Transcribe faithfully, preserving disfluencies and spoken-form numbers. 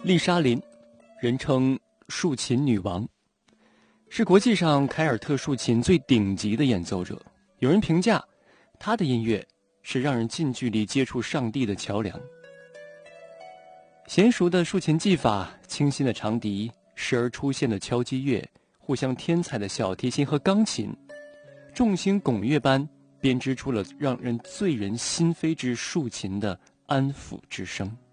丽莎琳，人称竖琴女王，是国际上凯尔特竖琴最顶级的演奏者。有人评价，她的音乐是让人近距离接触上帝的桥梁。娴熟的竖琴技法，清新的长笛，时而出现的敲击乐，互相添彩的小提琴和钢琴，众星拱月般编织出了让人醉人心扉之竖琴的安抚之声。